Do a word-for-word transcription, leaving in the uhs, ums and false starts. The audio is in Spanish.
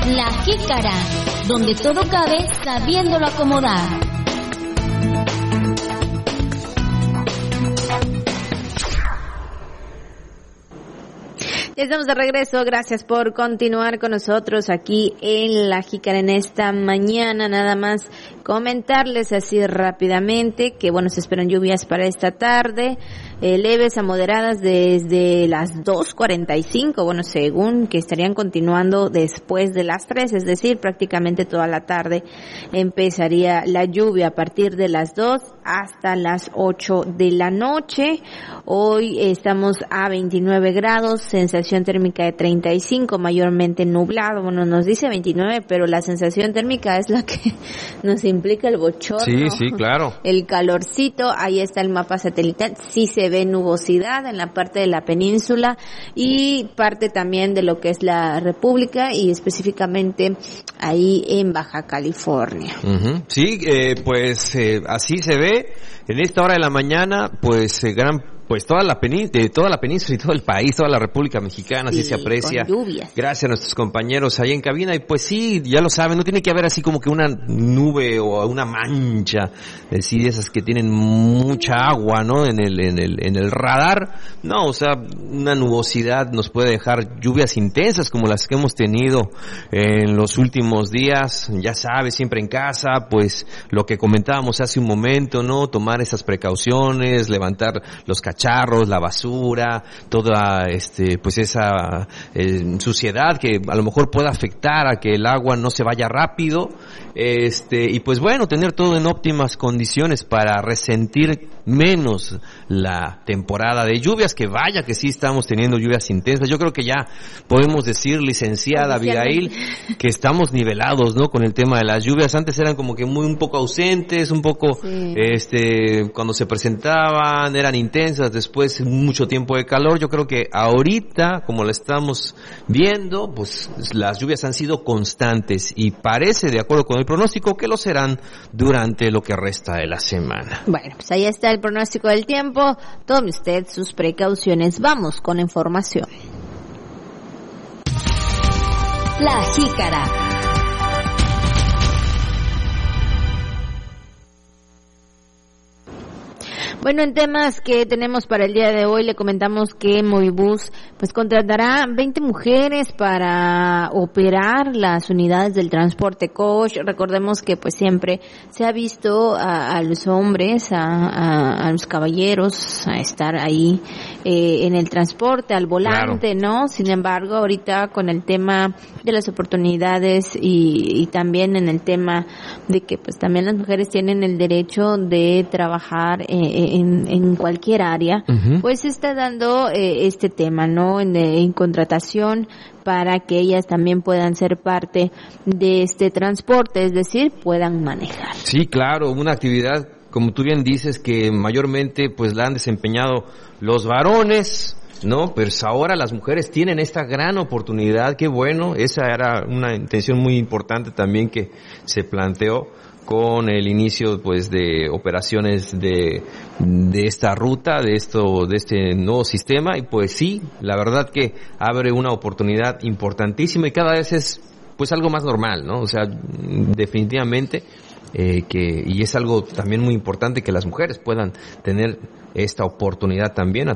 La Jícara, donde todo cabe sabiéndolo acomodar. Estamos de regreso, gracias por continuar con nosotros aquí en La Jícara en esta mañana. Nada más comentarles así rápidamente que bueno, se esperan lluvias para esta tarde, eh, leves a moderadas desde las dos cuarenta y cinco, bueno, según que estarían continuando después de las tres, es decir, prácticamente toda la tarde empezaría la lluvia a partir de las dos hasta las ocho de la noche. Hoy estamos a veintinueve grados, sensación térmica de treinta y cinco, mayormente nublado. Bueno, nos dice veintinueve, pero la sensación térmica es la que nos implica el bochorno. Sí, sí, claro. El calorcito, ahí está el mapa satelital, sí se ve nubosidad en la parte de la península y parte también de lo que es la República y específicamente ahí en Baja California. Uh-huh. Sí, eh, pues eh, así se ve en esta hora de la mañana, pues eh, gran Pues toda la península, toda la península y todo el país, toda la República Mexicana, sí, así se aprecia. Con lluvias. Gracias a nuestros compañeros ahí en cabina. Y pues sí, ya lo saben, no tiene que haber así como que una nube o una mancha, decir esas que tienen mucha agua, ¿no? En el, en el, en el radar. No, o sea, una nubosidad nos puede dejar lluvias intensas como las que hemos tenido en los últimos días. Ya sabes, siempre en casa, pues lo que comentábamos hace un momento, ¿no? Tomar esas precauciones, levantar los cacharros, charros, la basura, toda este pues esa eh, suciedad que a lo mejor pueda afectar a que el agua no se vaya rápido, este y pues bueno, tener todo en óptimas condiciones para resentir menos la temporada de lluvias, que vaya que sí estamos teniendo lluvias intensas. Yo creo que ya podemos decir, licenciada Abigail, que estamos nivelados, ¿no? Con el tema de las lluvias. Antes eran como que muy un poco ausentes, un poco sí. este cuando se presentaban eran intensas, después mucho tiempo de calor. Yo creo que ahorita, como lo estamos viendo, pues las lluvias han sido constantes y parece, de acuerdo con el pronóstico, que lo serán durante lo que resta de la semana. Bueno, pues ahí está el pronóstico del tiempo. Tome usted sus precauciones. Vamos con la información. La Jícara. Bueno, en temas que tenemos para el día de hoy, le comentamos que Movibus pues contratará veinte mujeres para operar las unidades del transporte coach. Recordemos que pues siempre se ha visto a, a los hombres, a, a, a los caballeros, a estar ahí eh, en el transporte, al volante, claro, ¿no? Sin embargo, ahorita con el tema de las oportunidades y, y también en el tema de que pues también las mujeres tienen el derecho de trabajar eh, En, en cualquier área, uh-huh, pues se está dando eh, este tema, ¿no? En, en contratación para que ellas también puedan ser parte de este transporte, es decir, puedan manejar. Sí, claro, una actividad, como tú bien dices, que mayormente pues la han desempeñado los varones, ¿no? Pero ahora las mujeres tienen esta gran oportunidad, qué bueno, esa era una intención muy importante también que se planteó con el inicio pues de operaciones de de esta ruta, de esto de este nuevo sistema, y pues sí, la verdad que abre una oportunidad importantísima y cada vez es pues algo más normal, ¿no? O sea, definitivamente eh, que y es algo también muy importante que las mujeres puedan tener esta oportunidad también